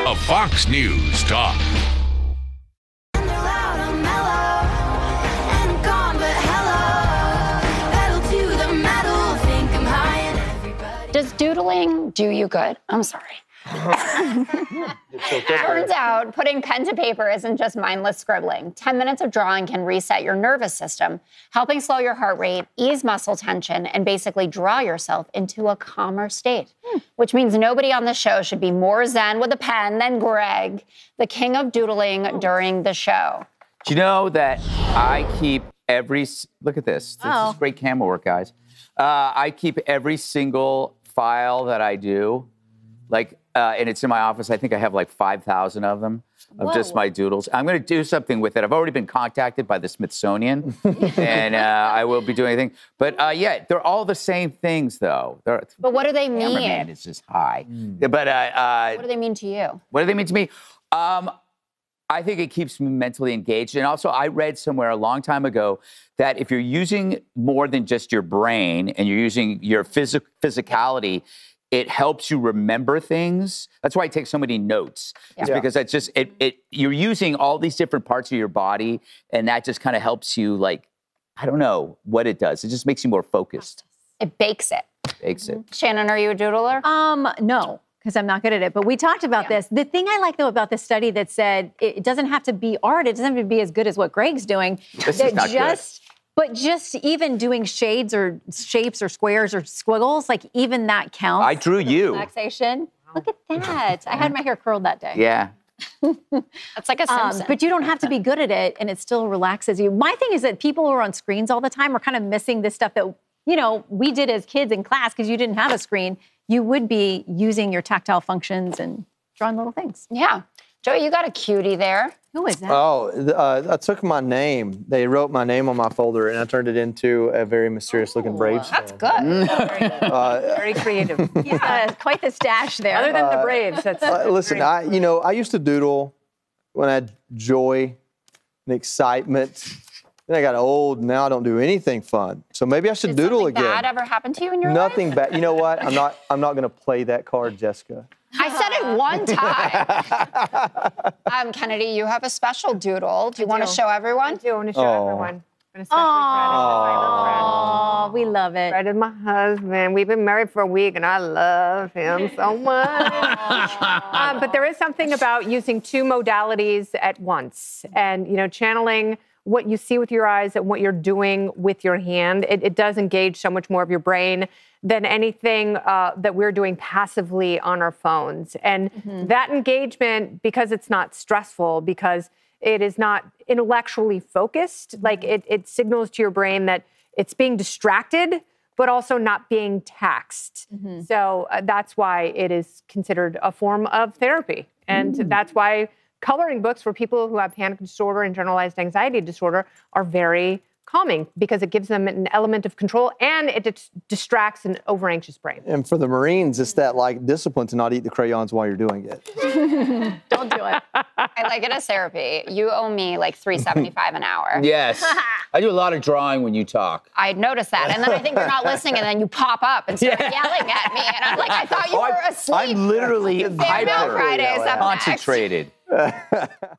the Fox News Talk. Does doodling do you good? I'm sorry. Turns out putting pen to paper isn't just mindless scribbling. 10 minutes of drawing can reset your nervous system, helping slow your heart rate, ease muscle tension, and basically draw yourself into a calmer state. Which means nobody on the show should be more zen with a pen than Greg, the king of doodling during the show. Do you know that I keep look at this. This is great camera work, guys. I keep every single file that I do, and it's in my office. I think I have like 5,000 of them of just my doodles. I'm going to do something with it. I've already been contacted by the Smithsonian, and I will be doing anything. But yeah, they're all the same things, though. But what do they mean? Cameraman is just high. But what do they mean to you? What do they mean to me? I think it keeps me mentally engaged. And also, I read somewhere a long time ago that if you're using more than just your brain and you're using your physicality, it helps you remember things. That's why I take so many notes. It's because that's just, you're using all these different parts of your body, and that just kind of helps you, I don't know what it does. It just makes you more focused. It bakes it. Bakes it. Shannon, are you a doodler? No, because I'm not good at it. But we talked about this. The thing I like, though, about this study that said it doesn't have to be art. It doesn't have to be as good as what Greg's doing. This is not good. But just even doing shades or shapes or squares or squiggles, even that counts. I drew you. Relaxation. Look at that. I had my hair curled that day. Yeah. That's like a Simpson. But you don't have to be good at it, and it still relaxes you. My thing is that people who are on screens all the time are kind of missing this stuff that, we did as kids in class because you didn't have a screen. You would be using your tactile functions and drawing little things. Yeah. Joey, you got a cutie there. Who is that? I took my name. They wrote my name on my folder, and I turned it into a very mysterious-looking Braves That's fan. good. Very creative. Yeah, quite the stash there. Other than the Braves, that's Listen, I used to doodle when I had joy and excitement. Then I got old, and now I don't do anything fun. So maybe I should doodle again. Did something bad ever happen to you in your Nothing life? bad. You know what? I'm not going to play that card, Jessica. I said it one time. Kennedy, you have a special doodle. Do you want to show everyone? I do. I want to show everyone. And especially Fred. Oh, we love it. Fred is my husband. We've been married for a week, and I love him so much. But there is something about using two modalities at once. And, channeling what you see with your eyes and what you're doing with your hand, it does engage so much more of your brain than anything that we're doing passively on our phones. And that engagement, because it's not stressful, because it is not intellectually focused, it signals to your brain that it's being distracted, but also not being taxed. So that's why it is considered a form of therapy. And that's why coloring books for people who have panic disorder and generalized anxiety disorder are very calming, because it gives them an element of control and it distracts an over-anxious brain. And for the Marines, it's that discipline to not eat the crayons while you're doing it. Don't do it. I like it as therapy. You owe me $3.75 an hour. Yes. I do a lot of drawing when you talk. I noticed that. And then I think you're not listening, and then you pop up and start yelling at me. And I'm like, I thought you were asleep. I'm literally Fan Mail Fridays up next. concentrated.